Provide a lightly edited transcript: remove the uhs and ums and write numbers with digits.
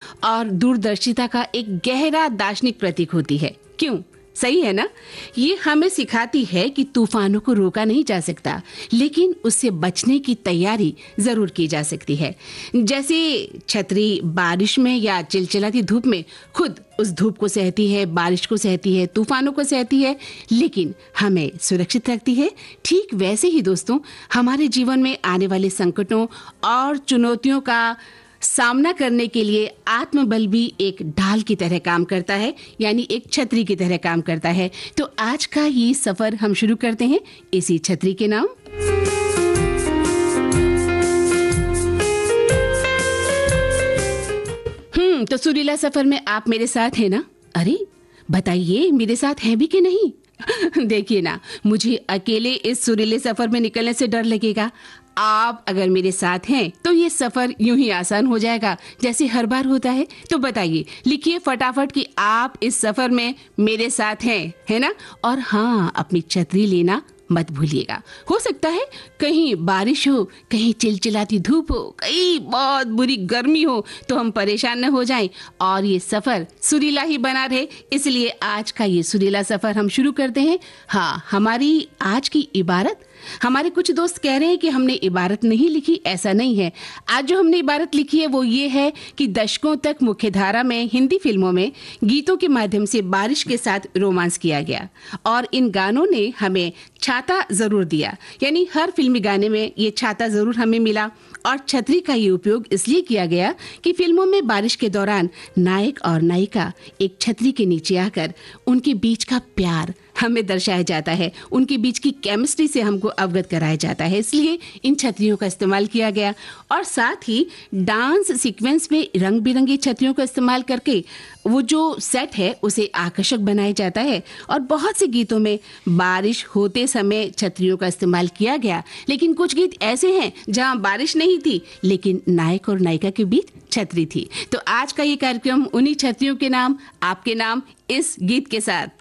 और दूरदर्शिता का एक गहरा दार्शनिक प्रतीक होती है। क्यों? सही है ना? ये हमें सिखाती है कि तूफानों को रोका नहीं जा सकता, लेकिन उससे बचने की तैयारी जरूर की जा सकती है। जैसे छतरी बारिश में या चिलचिलाती धूप में खुद उस धूप को सहती है, बारिश को सहती है, तूफानों को सहती है, लेकिन हमें सुरक्षित रखती है। ठीक वैसे ही दोस्तों, हमारे जीवन में आने वाले संकटों और चुनौतियों का सामना करने के लिए आत्मबल भी एक ढाल की तरह काम करता है, यानी एक छतरी की तरह काम करता है। तो आज का ये सफर हम शुरू करते हैं इसी छतरी के नाम। तो सुरीला सफर में आप मेरे साथ हैं ना? अरे बताइए, मेरे साथ हैं भी कि नहीं? देखिए ना, मुझे अकेले इस सुरीले सफर में निकलने से डर लगेगा। आप अगर मेरे साथ हैं तो ये सफर यूं ही आसान हो जाएगा, जैसे हर बार होता है। तो बताइए, लिखिए फटाफट कि आप इस सफर में मेरे साथ हैं, है ना? और हाँ, अपनी छतरी लेना मत भूलिएगा। हो सकता है कहीं बारिश हो, कहीं चिलचिलाती धूप हो, कहीं बहुत बुरी गर्मी हो, तो हम परेशान न हो जाएं और ये सफर सुरीला ही बना रहे। इसलिए आज का ये सुरीला सफर हम शुरू करते हैं। हाँ, हमारी आज की इबारत, हमारे कुछ दोस्त कह रहे हैं कि हमने इबारत नहीं लिखी। ऐसा नहीं है। आज जो हमने इबारत लिखी है वो ये है कि दशकों तक मुख्यधारा में हिंदी फिल्मों में गीतों के माध्यम से बारिश के साथ रोमांस किया गया और इन गानों ने हमें छाता जरूर दिया, यानी हर फिल्मी गाने में ये छाता जरूर हमें मिला। और छतरी का ये उपयोग इसलिए किया गया कि फिल्मों में बारिश के दौरान नायक और नायिका एक छतरी के नीचे आकर उनके बीच का प्यार हमें दर्शाया जाता है, उनके बीच की केमिस्ट्री से हमको अवगत कराया जाता है। इसलिए इन छतरियों का इस्तेमाल किया गया और साथ ही डांस सीक्वेंस में रंग बिरंगी छतरियों का इस्तेमाल करके वो जो सेट है उसे आकर्षक बनाया जाता है। और बहुत से गीतों में बारिश होते समय छतरियों का इस्तेमाल किया गया, लेकिन कुछ गीत ऐसे हैं जहां बारिश नहीं थी लेकिन नायक और नायिका के बीच छतरी थी। तो आज का ये कार्यक्रम उन्हीं छतरियों के नाम, आपके नाम, इस गीत के साथ।